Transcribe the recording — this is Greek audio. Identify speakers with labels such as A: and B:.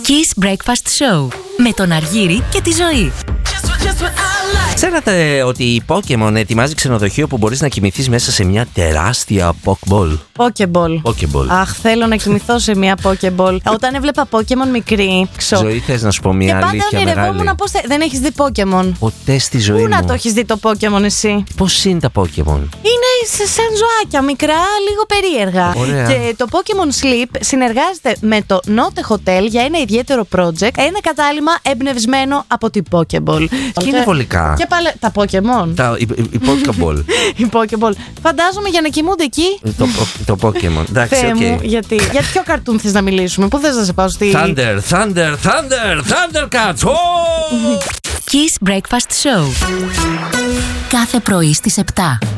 A: Kiss Breakfast Show με τον Αργύρη και τη Ζωή.
B: Ξέρατε ότι η Pokemon ετοιμάζει ξενοδοχείο που μπορείς να κοιμηθείς μέσα σε μια τεράστια Pokeball.
C: Pokeball. Αχ, θέλω να κοιμηθώ σε μια Pokeball. Όταν έβλεπα Pokemon μικρή.
B: Ζωή, θες να σου πω μια αλήθεια μεγάλη?
C: Και πάντα ονειρευόμουν πώς δεν έχεις δει Pokemon.
B: Ποτέ στη ζωή
C: Πού
B: μου.
C: να το έχεις δει το Pokemon εσύ?
B: Πώς είναι τα Pokemon?
C: Είναι σαν ζωάκια μικρά, λίγο περίεργα.
B: Ωραία.
C: Και το Pokemon Sleep συνεργάζεται με το Note Hotel για ένα ιδιαίτερο project. Ένα κατάλημα εμπνευσμένο από την Pokeball.
B: Και είναι βολικά.
C: Και πάλι τα Pokemon.
B: Η Pokeball.
C: Η Pokeball. Φαντάζομαι για να κοιμούνται εκεί.
B: Το Pokemon. Εντάξει,
C: Θεέ μου,
B: οκ.
C: γιατί. Για ποιο καρτούν θες να μιλήσουμε? Πού θες να σε πάω στη...
B: Thundercats!
A: Kiss Breakfast Show. Κάθε πρωί στις 7.